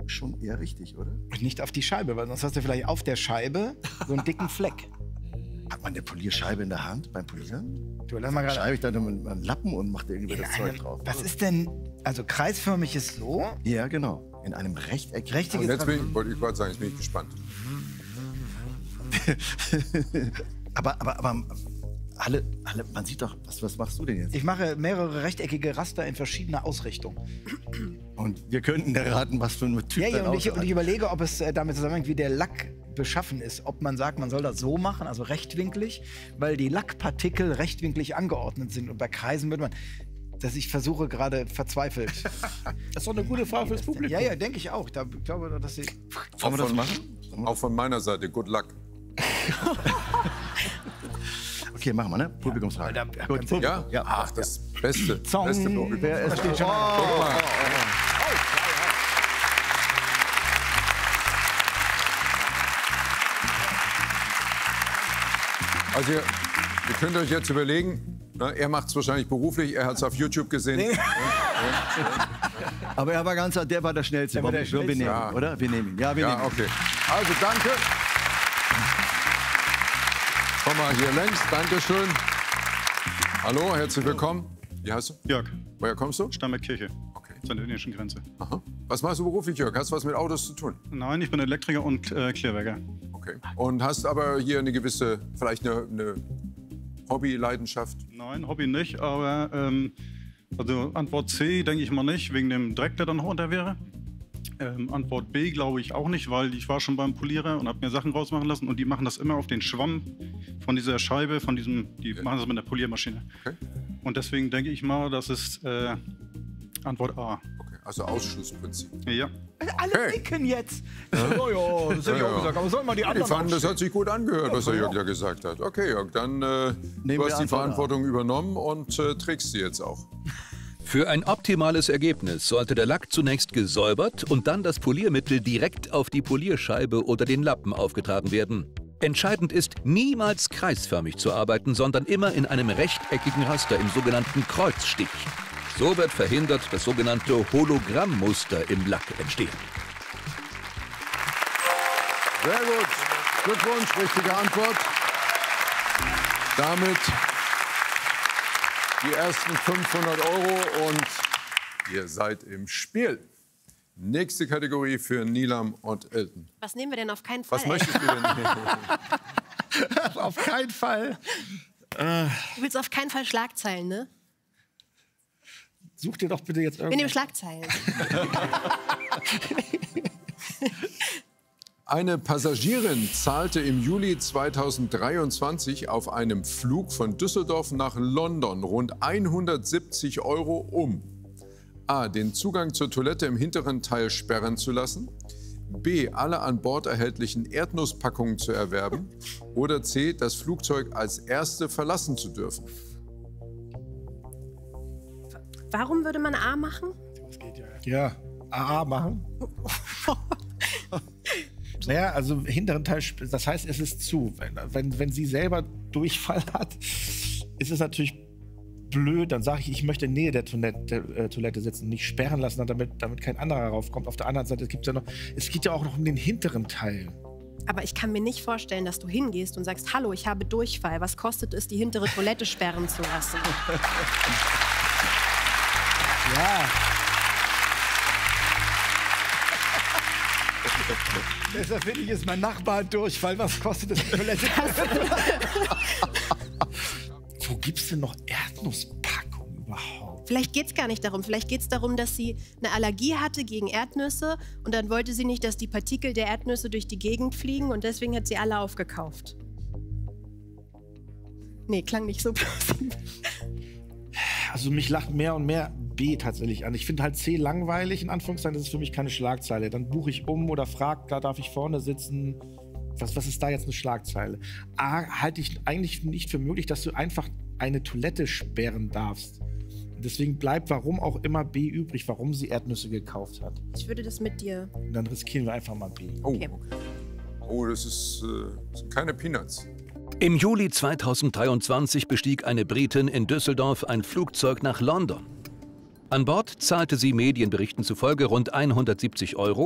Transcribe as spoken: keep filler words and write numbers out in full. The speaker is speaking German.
schon eher richtig, oder? Nicht auf die Scheibe, weil sonst hast du vielleicht auf der Scheibe so einen dicken Fleck. Hat man eine Polierscheibe in der Hand beim Polieren? Du, lass mal gerade. Schreibe ich dann einen Lappen und mache da irgendwie das Zeug einem, drauf. was ist denn, also kreisförmig ist so? Ja, genau. In einem Rechteck. Rechteck Und jetzt bin ich, wollte ich gerade sagen, jetzt bin ich gespannt. aber, aber, aber, alle, alle, man sieht doch, was, was machst du denn jetzt? Ich mache mehrere rechteckige Raster in verschiedener Ausrichtung. Und wir könnten erraten, was für ein Typ Ja, ja, dein und ich, Auto und ich hat. überlege, ob es äh, damit zusammenhängt, wie der Lack beschaffen ist. Ob man sagt, man soll das so machen, also rechtwinklig, weil die Lackpartikel rechtwinklig angeordnet sind. Und bei Kreisen würde man, dass ich versuche gerade verzweifelt. Das ist doch eine gute Frage fürs Publikum. Ja, ja, denke ich auch. Da, ich glaube, dass sie. Wollen wir das von, machen? Auch von meiner Seite, good luck. Okay, machen wir, ne? Publikumsfrage. Ja, Gut, ganz Publikum. Ja? Ja. Ach, das Beste. Zong. Beste Publikum. Wer ist Steht schon mal. Guck mal. Also ihr, ihr könnt euch jetzt überlegen, na, er macht es wahrscheinlich beruflich, er hat es auf YouTube gesehen. Nee. Aber er war ganz, der war der Schnellste. Der war der Wir nehmen ihn, Ja. oder? Wir nehmen ihn. Ja, wir Ja, nehmen ihn. okay. Also danke. Komm mal hier längs, Dankeschön. Hallo, herzlich willkommen. Wie heißt du? Jörg, Woher kommst du? Stammerkirche, Okay. zur indischen Grenze. Aha. Was machst du beruflich, Jörg? Hast du was mit Autos zu tun? Nein, ich bin Elektriker und äh, Klärwerker. Okay. Und hast aber hier eine gewisse, vielleicht eine, eine Hobby-Leidenschaft? Nein, Hobby nicht, aber ähm, also Antwort C denke ich mal nicht, wegen dem Dreck, der dann runter wäre. Ähm, Antwort B glaube ich auch nicht, weil ich war schon beim Polierer und habe mir Sachen rausmachen lassen und die machen das immer auf den Schwamm von dieser Scheibe, von diesem, die Okay. machen das mit der Poliermaschine. Okay. Und deswegen denke ich mal, das ist äh, Antwort A. Okay, also Ausschlussprinzip. Ja. Alle Okay. nicken jetzt. Ja, ja, das hätte ich Ja, auch ja. gesagt. Aber sollen mal die Die anderen fanden, das aufstehen? hat sich gut angehört, was der Jörg da gesagt hat. Okay, Jörg, dann äh, Nehmen du wir hast die Antwort Verantwortung übernommen und äh, trägst sie jetzt auch. Für ein optimales Ergebnis sollte der Lack zunächst gesäubert und dann das Poliermittel direkt auf die Polierscheibe oder den Lappen aufgetragen werden. Entscheidend ist, niemals kreisförmig zu arbeiten, sondern immer in einem rechteckigen Raster im sogenannten Kreuzstich. So wird verhindert, dass sogenannte Hologrammmuster im Lack entstehen. Sehr gut. Glückwunsch, richtige Antwort. Damit die ersten fünfhundert Euro und ihr seid im Spiel. Nächste Kategorie für Nilam und Elton. Was nehmen wir denn auf keinen Fall? Was ey? möchtest du denn? Auf keinen Fall. Du willst auf keinen Fall Schlagzeilen, ne? Such dir doch bitte jetzt Wir nehmen irgendwas. Schlagzeilen. Eine Passagierin zahlte im Juli zweitausenddreiundzwanzig auf einem Flug von Düsseldorf nach London rund hundertsiebzig Euro, um a. den Zugang zur Toilette im hinteren Teil sperren zu lassen, b. alle an Bord erhältlichen Erdnusspackungen zu erwerben oder c. das Flugzeug als erste verlassen zu dürfen. Warum würde man A machen? Ja, A A machen. Naja, also hinteren Teil, sp- das heißt, es ist zu. Wenn, wenn, wenn sie selber Durchfall hat, ist es natürlich blöd. Dann sage ich, ich möchte in Nähe der Toilette, äh, Toilette sitzen, nicht sperren lassen, damit, damit kein anderer raufkommt. Auf der anderen Seite gibt es ja noch, es geht ja auch noch um den hinteren Teil. Aber ich kann mir nicht vorstellen, dass du hingehst und sagst, hallo, ich habe Durchfall. Was kostet es, die hintere Toilette sperren zu lassen? Ja. Deshalb finde ich, ist mein Nachbar ein Durchfall. Was kostet das? Die Toilette? Wo gibt's denn noch Erdnusspackungen überhaupt? Vielleicht geht es gar nicht darum. Vielleicht geht es darum, dass sie eine Allergie hatte gegen Erdnüsse und dann wollte sie nicht, dass die Partikel der Erdnüsse durch die Gegend fliegen und deswegen hat sie alle aufgekauft. Nee, klang nicht so plausibel. Also mich lacht mehr und mehr B tatsächlich an. Ich finde halt C langweilig, in Anführungszeichen, das ist für mich keine Schlagzeile. Dann buche ich um oder frage, da darf ich vorne sitzen. Was, was ist da jetzt eine Schlagzeile? A halte ich eigentlich nicht für möglich, dass du einfach eine Toilette sperren darfst. Deswegen bleibt warum auch immer B übrig, warum sie Erdnüsse gekauft hat. Ich würde das mit dir... Und dann riskieren wir einfach mal B. Oh, Okay. oh das, ist, äh, das sind keine Peanuts. Im Juli zweitausenddreiundzwanzig bestieg eine Britin in Düsseldorf ein Flugzeug nach London. An Bord zahlte sie Medienberichten zufolge rund hundertsiebzig Euro